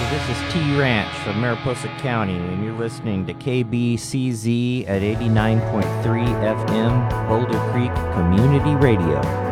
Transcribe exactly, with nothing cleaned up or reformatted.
This is T Ranch from Mariposa County, and you're listening to K B C Z at eighty-nine point three F M, Boulder Creek Community Radio.